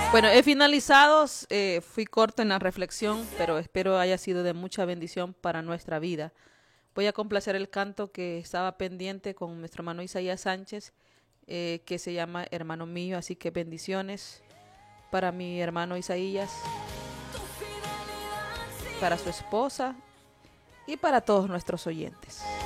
Bueno, he finalizado, fui corto en la reflexión, pero espero haya sido de mucha bendición para nuestra vida. Voy a complacer el canto que estaba pendiente con nuestro hermano Isaías Sánchez, que se llama Hermano Mío, así que bendiciones para mi hermano Isaías, para su esposa y para todos nuestros oyentes.